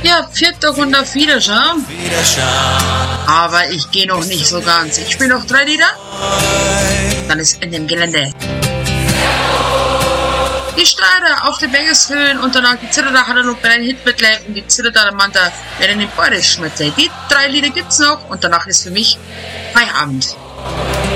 Ja, pfiat doch und auf Wiederschauen. Aber ich gehe noch nicht so ganz. Ich spiele noch 3 Lieder. Dann ist in dem Gelände. Die Streiter auf den Bengelsfüllen und danach die Zitterda hat er noch bei einem Hit mitlebt und die Zitterda Manta werden in den Beutel schmitte. Die 3 Lieder gibt's noch und danach ist für mich Feierabend.